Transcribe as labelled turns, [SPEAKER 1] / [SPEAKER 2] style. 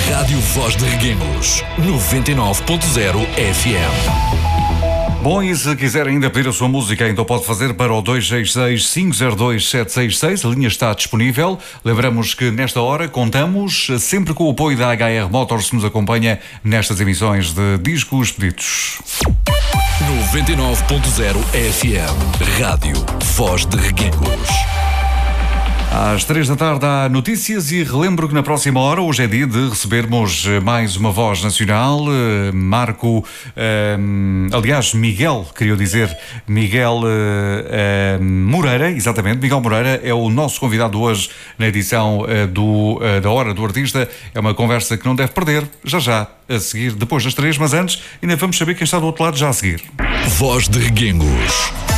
[SPEAKER 1] Rádio Voz de Reguengos, 99.0 FM.
[SPEAKER 2] Bom, e se quiser ainda pedir a sua música, então pode fazer para o 266-502-766. A linha está disponível. Lembramos que nesta hora contamos sempre com o apoio da HR Motors, que nos acompanha nestas emissões de Discos Pedidos.
[SPEAKER 1] 99.0 FM. Rádio Voz de Reguengos.
[SPEAKER 2] Às 3 da tarde há notícias e relembro que na próxima hora, hoje é dia de recebermos mais uma voz nacional, Miguel, queria dizer, Miguel Moreira, exatamente, Miguel Moreira é o nosso convidado hoje na edição da Hora do Artista. É uma conversa que não deve perder, já, a seguir, depois das 3, mas antes ainda vamos saber quem está do outro lado já a seguir.
[SPEAKER 1] Voz de Reguengos.